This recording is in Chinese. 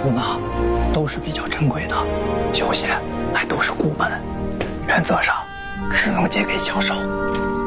书呢，都是比较珍贵的，有些还都是古本，原则上只能借给教授。